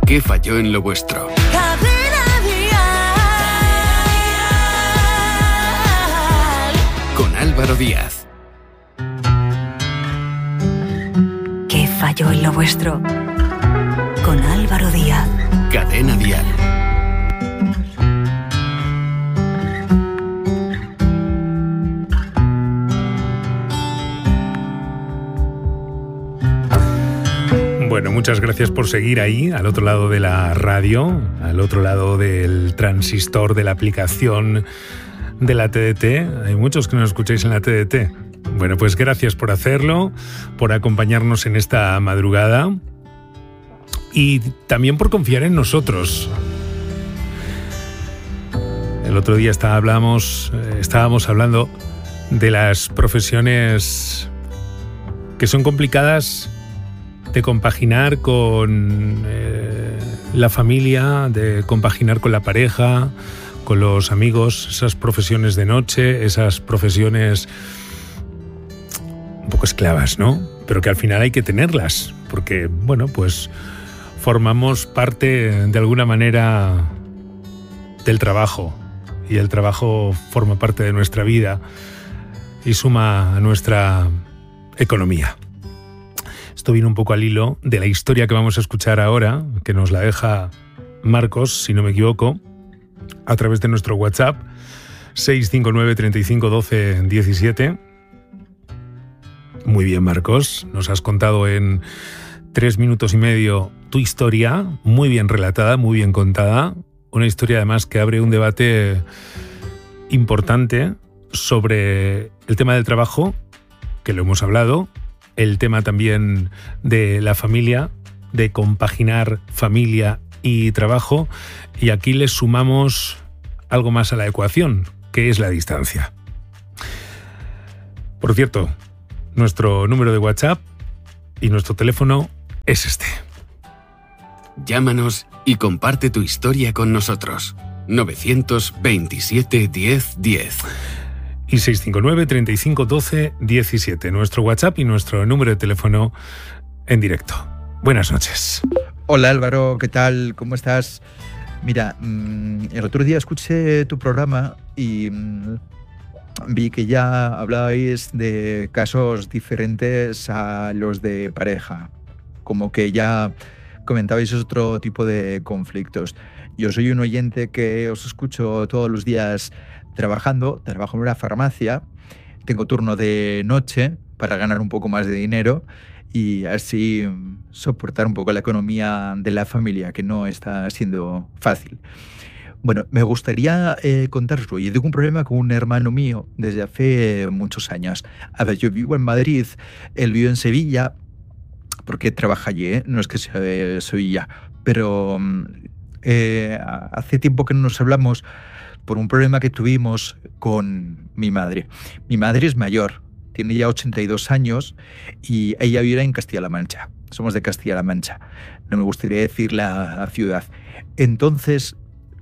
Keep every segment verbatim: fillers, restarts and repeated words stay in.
¿Qué falló en lo vuestro? Cadena Dial. Con Álvaro Díaz. ¿Qué falló en lo vuestro? Con Álvaro Díaz. Cadena Dial. Bueno, muchas gracias por seguir ahí, al otro lado de la radio, al otro lado del transistor, de la aplicación de la T D T. Hay muchos que nos escucháis en la T D T. Bueno, pues gracias por hacerlo, por acompañarnos en esta madrugada y también por confiar en nosotros. El otro día está, hablamos, estábamos hablando de las profesiones que son complicadas de compaginar con eh, la familia, de compaginar con la pareja, con los amigos, esas profesiones de noche, esas profesiones un poco esclavas, ¿no? Pero que al final hay que tenerlas, porque, bueno, pues formamos parte de alguna manera del trabajo, y el trabajo forma parte de nuestra vida y suma a nuestra economía. Esto viene un poco al hilo de la historia que vamos a escuchar ahora, que nos la deja Marcos, si no me equivoco, a través de nuestro WhatsApp seis cinco nueve, treinta y cinco, doce, diecisiete. Muy bien, Marcos, nos has contado en tres minutos y medio tu historia, muy bien relatada, muy bien contada. Una historia además que abre un debate importante sobre el tema del trabajo, que lo hemos hablado, el tema también de la familia, de compaginar familia y trabajo, y aquí le sumamos algo más a la ecuación, que es la distancia. Por cierto, nuestro número de WhatsApp y nuestro teléfono es este. Llámanos y comparte tu historia con nosotros. novecientos veintisiete, diez, diez. Y seis cinco nueve, treinta y cinco, doce, diecisiete. Nuestro WhatsApp y nuestro número de teléfono en directo. Buenas noches. Hola Álvaro, ¿qué tal? ¿Cómo estás? Mira, el otro día escuché tu programa y vi que ya hablabais de casos diferentes a los de pareja. Como que ya comentabais otro tipo de conflictos. Yo soy un oyente que os escucho todos los días trabajando, trabajo en una farmacia, tengo turno de noche para ganar un poco más de dinero y así soportar un poco la economía de la familia, que no está siendo fácil. Bueno, me gustaría eh, contaros, yo tengo un problema con un hermano mío desde hace muchos años. A ver, yo vivo en Madrid, él vive en Sevilla, porque trabaja allí, ¿eh? No es que sea Sevilla, pero eh, hace tiempo que no nos hablamos por un problema que tuvimos con mi madre. Mi madre es mayor, tiene ya ochenta y dos años y ella vive en Castilla-La Mancha. Somos de Castilla-La Mancha. No me gustaría decir la, la ciudad. Entonces,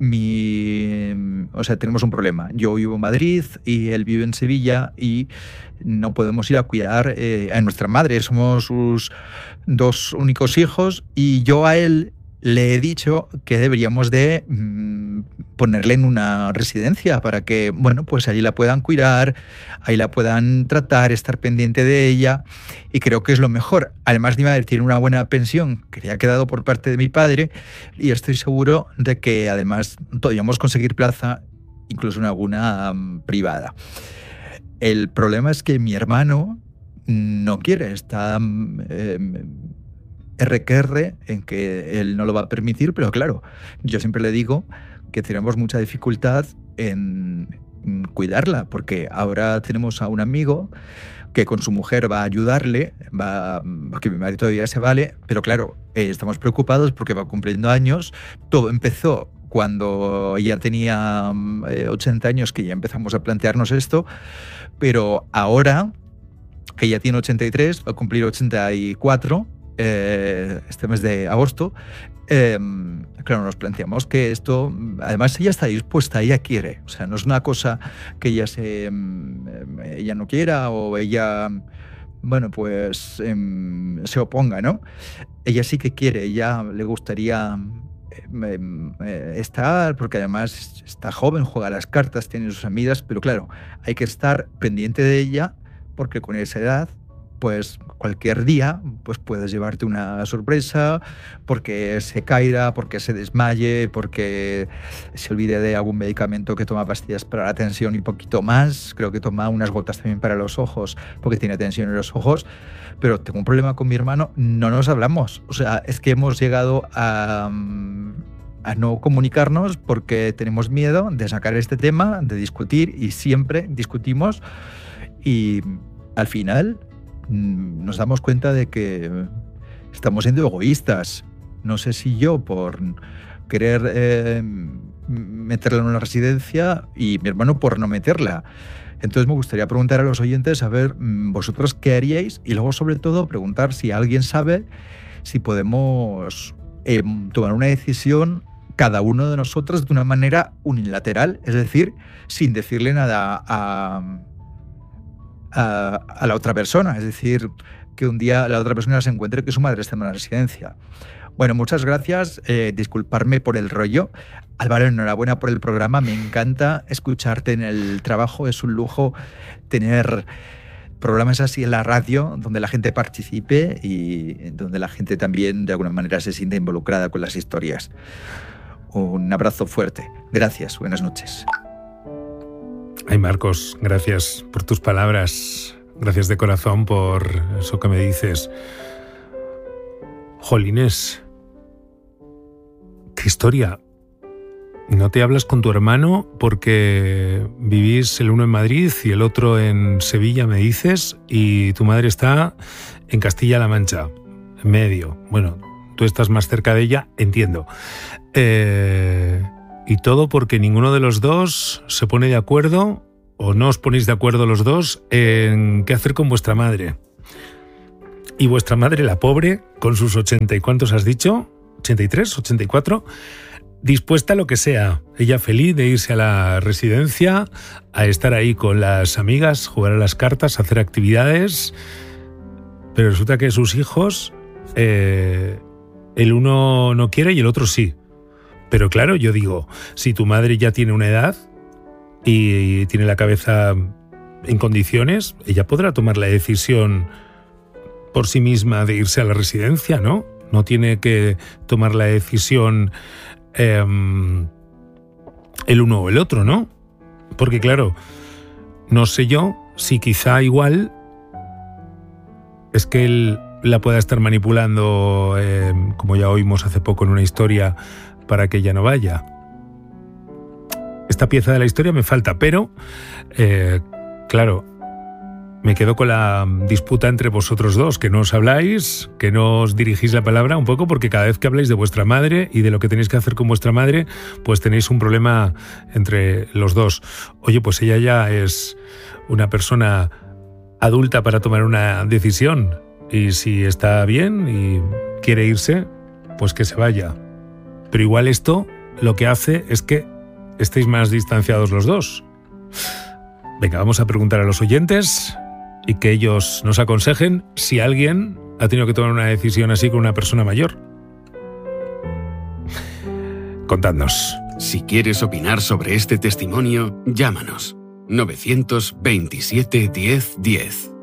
mi, o sea, tenemos un problema. Yo vivo en Madrid y él vive en Sevilla y no podemos ir a cuidar eh, a nuestra madre. Somos sus dos únicos hijos y yo a él le he dicho que deberíamos de mmm, ponerle en una residencia para que, bueno, pues allí la puedan cuidar, ahí la puedan tratar, estar pendiente de ella, y creo que es lo mejor. Además, mi madre tiene una buena pensión que le ha quedado por parte de mi padre y estoy seguro de que además podríamos conseguir plaza incluso en alguna um, privada. El problema es que mi hermano no quiere, está eh, erre que erre en que él no lo va a permitir, pero claro, yo siempre le digo que tenemos mucha dificultad en, en cuidarla, porque ahora tenemos a un amigo que con su mujer va a ayudarle, va, porque mi madre todavía se vale, pero claro, eh, estamos preocupados porque va cumpliendo años. Todo empezó cuando ella tenía eh, ochenta años, que ya empezamos a plantearnos esto, pero ahora que ella tiene ochenta y tres, va a cumplir ochenta y cuatro eh, este mes de agosto, eh, claro, nos planteamos que esto, además ella está dispuesta, ella quiere, o sea, no es una cosa que ella se ella no quiera o ella bueno, pues eh, se oponga, ¿no? Ella sí que quiere, ella le gustaría eh, eh, estar, porque además está joven, juega a las cartas, tiene sus amigas, pero claro, hay que estar pendiente de ella, porque con esa edad, pues cualquier día pues puedes llevarte una sorpresa, porque se caiga, porque se desmaye, porque se olvide de algún medicamento, que toma pastillas para la tensión y poquito más. Creo que toma unas gotas también para los ojos, porque tiene tensión en los ojos. Pero tengo un problema con mi hermano, no nos hablamos. O sea, es que hemos llegado a, a no comunicarnos porque tenemos miedo de sacar este tema, de discutir, y siempre discutimos, y al final nos damos cuenta de que estamos siendo egoístas. No sé si yo por querer eh, meterla en una residencia y mi hermano por no meterla. Entonces me gustaría preguntar a los oyentes, a ver, vosotros qué haríais, y luego sobre todo preguntar si alguien sabe si podemos eh, tomar una decisión cada uno de nosotros de una manera unilateral, es decir, sin decirle nada a... A, a la otra persona, es decir, que un día la otra persona se encuentre que su madre está en una residencia. Bueno, muchas gracias, eh, disculparme por el rollo. Álvaro, enhorabuena por el programa, me encanta escucharte en el trabajo, es un lujo tener programas así en la radio donde la gente participe y donde la gente también de alguna manera se sienta involucrada con las historias. Un abrazo fuerte, gracias, buenas noches. Ay, Marcos, gracias por tus palabras, gracias de corazón por eso que me dices. Jolines, qué historia. ¿No te hablas con tu hermano porque vivís el uno en Madrid y el otro en Sevilla, me dices, y tu madre está en Castilla-La Mancha, en medio? Bueno, tú estás más cerca de ella, entiendo. Eh... Y todo porque ninguno de los dos se pone de acuerdo, o no os ponéis de acuerdo los dos, en qué hacer con vuestra madre. Y vuestra madre, la pobre, con sus ochenta y cuántos has dicho, ochenta y tres, ochenta y cuatro, dispuesta a lo que sea. Ella feliz de irse a la residencia, a estar ahí con las amigas, jugar a las cartas, hacer actividades. Pero resulta que sus hijos, eh, el uno no quiere y el otro sí. Pero claro, yo digo, si tu madre ya tiene una edad y tiene la cabeza en condiciones, ella podrá tomar la decisión por sí misma de irse a la residencia, ¿no? No tiene que tomar la decisión eh, el uno o el otro, ¿no? Porque claro, no sé yo si quizá igual es que él la pueda estar manipulando, eh, como ya oímos hace poco en una historia, para que ella no vaya. Esta pieza de la historia me falta, pero eh, claro, me quedo con la disputa entre vosotros dos, que no os habláis, que no os dirigís la palabra un poco, porque cada vez que habláis de vuestra madre y de lo que tenéis que hacer con vuestra madre, pues tenéis un problema entre los dos. Oye, pues ella ya es una persona adulta para tomar una decisión, y si está bien y quiere irse, pues que se vaya. Pero igual esto lo que hace es que estéis más distanciados los dos. Venga, vamos a preguntar a los oyentes y que ellos nos aconsejen si alguien ha tenido que tomar una decisión así con una persona mayor. Contadnos. Si quieres opinar sobre este testimonio, llámanos. novecientos veintisiete, diez, diez.